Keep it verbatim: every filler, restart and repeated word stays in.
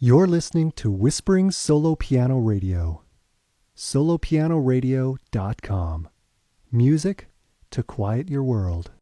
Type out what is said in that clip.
You're listening to Whispering Solo Piano Radio. solo piano radio dot com. Music to quiet your world.